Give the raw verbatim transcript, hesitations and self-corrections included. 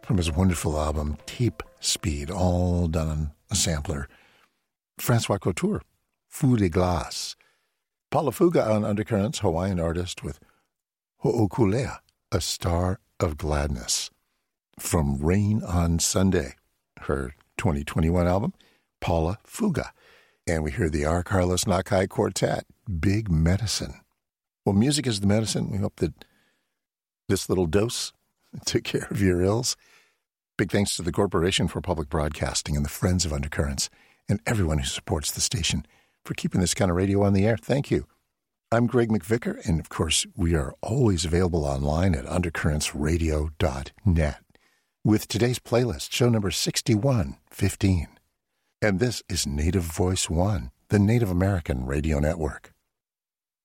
from his wonderful album, Tape Speed, all done on a sampler. Francois Couture, Feu de Glace. Paula Fuga on Undercurrents, Hawaiian artist with Ho'okulea, A Star of Gladness. From Rain on Sunday, her twenty twenty-one album, Paula Fuga. And we hear the R. Carlos Nakai Quartet, Big Medicine. Well, music is the medicine. We hope that this little dose took care of your ills. Big thanks to the Corporation for Public Broadcasting and the Friends of Undercurrents and everyone who supports the station for keeping this kind of radio on the air. Thank you. I'm Greg McVicker, and of course, we are always available online at undercurrents radio dot net with today's playlist, show number sixty-one fifteen. And this is Native Voice One, the Native American Radio Network.